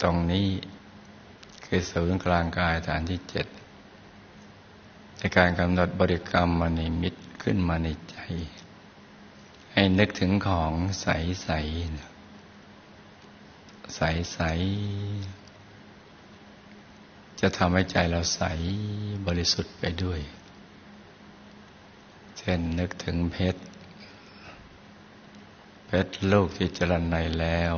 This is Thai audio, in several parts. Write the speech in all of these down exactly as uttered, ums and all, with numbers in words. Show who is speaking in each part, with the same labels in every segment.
Speaker 1: ตรงนี้คือศูนย์กลางกายฐานที่เจ็ดในการกำหนดบริกรรมมนิมิตขึ้นมาในใจให้นึกถึงของใสใสใสใสจะทำให้ใจเราใสบริสุทธิ์ไปด้วยเช่นนึกถึงเพชรเพชรลูกที่เจริญในแล้ว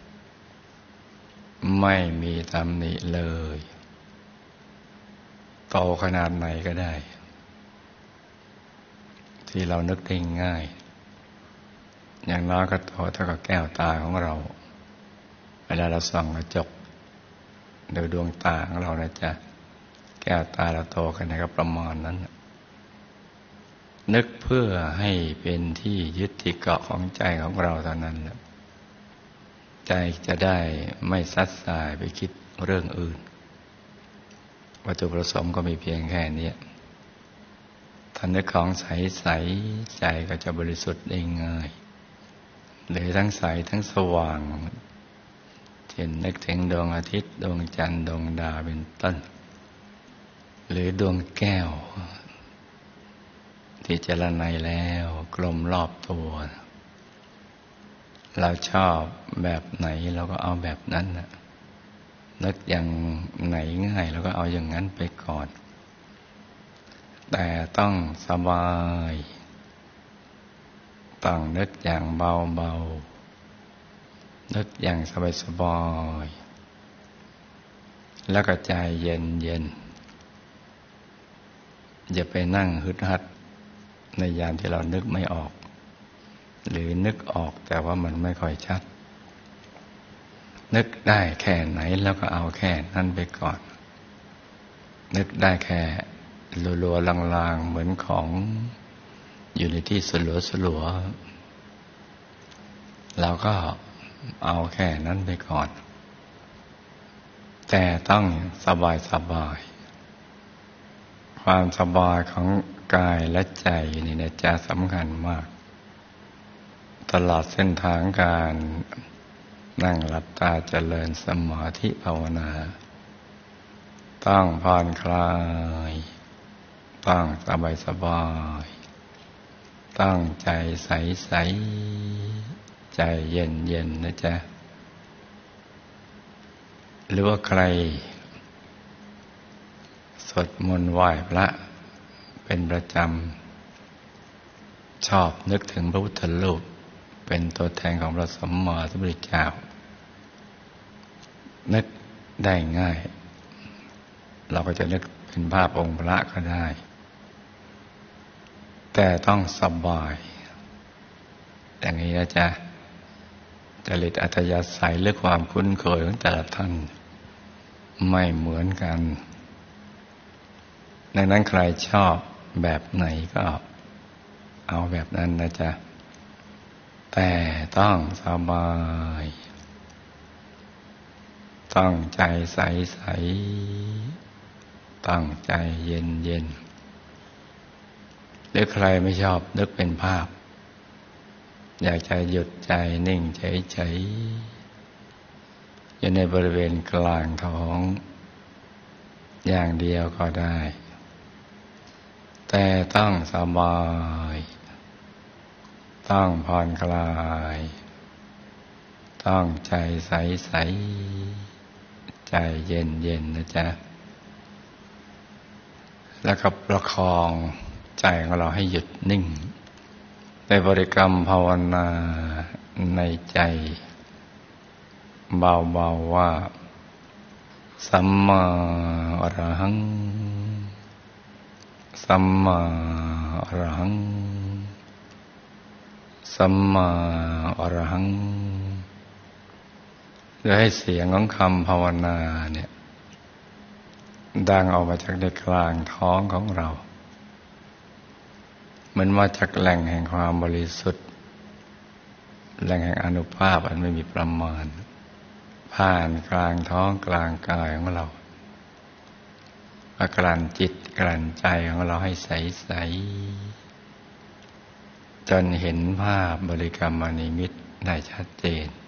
Speaker 1: ไม่มีตำหนิเลยโตขนาดไหนก็ได้ที่เรานึกได้ง่ายอย่างน้อยก็โตเท่ากับแก้วตาของเราเวลาเราส่องกระจกโดยดวงตาของเรานะจ๊ะแก้วตาเราโตขนาดก็ประมาณนั้นนึกเพื่อให้เป็นที่ยึดที่เกาะของใจของเราเท่านั้นแหละใจจะได้ไม่ซัดสายไปคิดเรื่องอื่นวัตถุประสงค์ก็มีเพียงแค่นี้ถ้านึกของใสๆใจก็จะบริสุทธิ์ได้ง่ายหรือทั้งใสทั้งสว่างเช่นนึกถึงดวงอาทิตย์ดวงจันทร์ดวงดาวเป็นต้นหรือดวงแก้วที่เจริญในแล้วกลมรอบตัวเราชอบแบบไหนเราก็เอาแบบนั้นนะนึกอย่างไหนง่ายเราก็เอาอย่างนั้นไปก่อนแต่ต้องสบายต้องนึกอย่างเบาๆนึกอย่างสบายๆแล้วก็ใจเย็นๆอย่าไปนั่งฮึดฮัดในยามที่เรานึกไม่ออกหรือนึกออกแต่ว่ามันไม่ค่อยชัดนึกได้แค่ไหนแล้วก็เอาแค่นั้นไปก่อนนึกได้แค่ลัวๆลางๆเหมือนของอยู่ในที่สลัวๆเราก็เอาแค่นั้นไปก่อนแต่ต้องสบายสบายความสบายของกายและใจนี่นะจะสำคัญมากตลอดเส้นทางการนั่งหลับตาเจริญสมาธิภาวนาต้องผ่อนคลายต้องสบายสบายตั้งใจใสใสใจเย็นเย็นนะจ๊ะหรือว่าใครสวดมนต์ไหว้พระเป็นประจำชอบนึกถึงพระพุทธรูปเป็นตัวแทนของพระสัมมาสัมพุทธเจ้านึกได้ง่ายเราก็จะนึกเป็นภาพองค์พระก็ได้แต่ต้องสบายอย่างนี้นะจ๊ะจริตอัธยาศัยหรือความคุ้นเคยของแต่ละท่านไม่เหมือนกันดังนั้นใครชอบแบบไหนก็เอาแบบนั้นนะจ๊ะแต่ต้องสบายต้องใจใสใสตั้งใจเย็นเย็นหรือใครไม่ชอบนึกเป็นภาพอยากจะหยุดใจนิ่งเฉยๆอยู่ในบริเวณกลางท้องอย่างเดียวก็ได้แต่ต้องสบายต้องผ่อนคลายต้องใจใสๆใจเย็นๆนะจ๊ะแล้วก็ประคองใจของเราให้หยุดนิ่งในบริกรรมภาวนาในใจเบาๆว่าสัมมาอรหังสัมมาอรหังสัมมาอรหังโดยให้เสียงของคำภาวนาเนี่ยดังออกมาจากในกลางท้องของเราเหมือนมาจากแหล่งแห่งความบริสุทธิ์แหล่งแห่งอานุภาพอันไม่มีประมาณผ่านกลางท้องกลางกายของเรากลั่นจิตกลั่นใจของเราให้ใสๆจนเห็นภาพบริกรรมนิมิตได้ชัดเจน